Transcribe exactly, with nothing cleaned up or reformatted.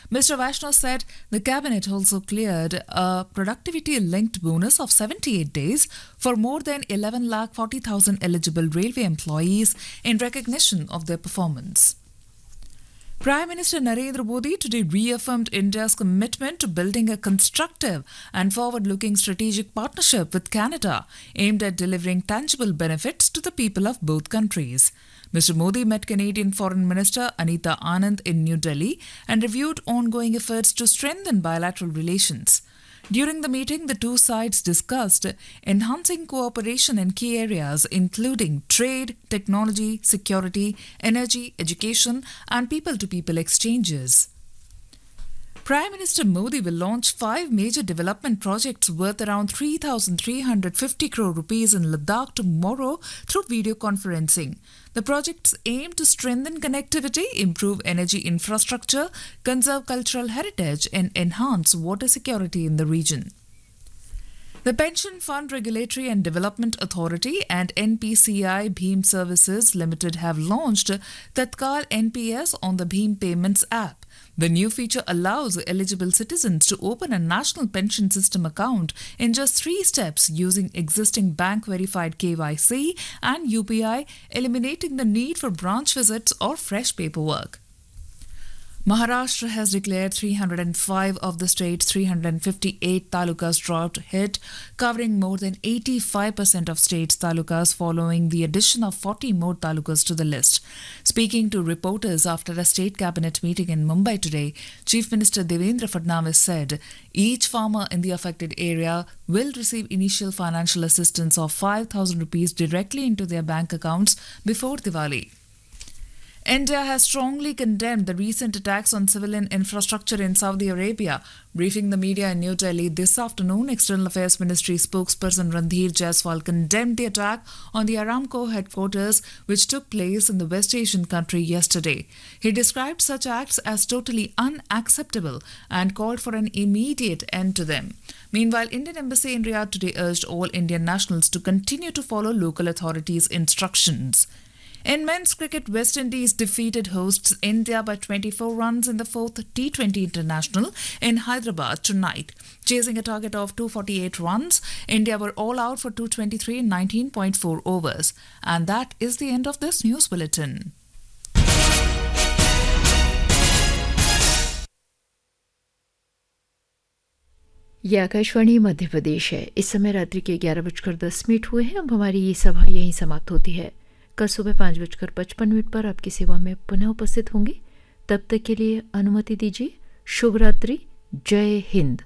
Mister Vaishnav said the cabinet also cleared a productivity-linked bonus of seventy-eight days for more than eleven lakh forty thousand eligible railway employees in recognition of their performance. Prime Minister Narendra Modi today reaffirmed India's commitment to building a constructive and forward-looking strategic partnership with Canada aimed at delivering tangible benefits to the people of both countries. Mister Modi met Canadian Foreign Minister Anita Anand in New Delhi and reviewed ongoing efforts to strengthen bilateral relations. During the meeting, the two sides discussed enhancing cooperation in key areas including trade, technology, security, energy, education, and people-to-people exchanges. Prime Minister Modi will launch five major development projects worth around three thousand three hundred fifty crore rupees in Ladakh tomorrow through video conferencing. The projects aim to strengthen connectivity, improve energy infrastructure, conserve cultural heritage, and enhance water security in the region. The Pension Fund Regulatory and Development Authority and N P C I Bheem Services Limited have launched Tatkal N P S on the Bheem Payments app. The new feature allows eligible citizens to open a national pension system account in just three steps using existing bank-verified K Y C and U P I, eliminating the need for branch visits or fresh paperwork. Maharashtra has declared three hundred five of the state's three hundred fifty-eight talukas drought hit, covering more than eighty-five percent of state's talukas following the addition of forty more talukas to the list. Speaking to reporters after a state cabinet meeting in Mumbai today, Chief Minister Devendra Fadnavis said each farmer in the affected area will receive initial financial assistance of five thousand rupees directly into their bank accounts before Diwali. India has strongly condemned the recent attacks on civilian infrastructure in Saudi Arabia. Briefing the media in New Delhi this afternoon, External Affairs Ministry spokesperson Randhir Jaiswal condemned the attack on the Aramco headquarters, which took place in the West Asian country yesterday. He described such acts as totally unacceptable and called for an immediate end to them. Meanwhile, Indian Embassy in Riyadh today urged all Indian nationals to continue to follow local authorities' instructions. In men's cricket, West Indies defeated hosts India by twenty-four runs in the fourth T twenty International in Hyderabad tonight. Chasing a target of two hundred forty-eight runs, India were all out for two hundred twenty-three in nineteen point four overs. And that is the end of this news bulletin. यह आकाशवाणी मध्य प्रदेश है। इस समय रात्रि के ग्यारह बजकर दस minute हुए हैं। अब हमारी ये सभा यहीं समाप्त होती है। कल सुबह पाँच बजकर पचपन मिनट पर आपकी सेवा में पुनः उपस्थित होंगे। तब तक के लिए अनुमति दीजिए। शुभ रात्रि। जय हिंद।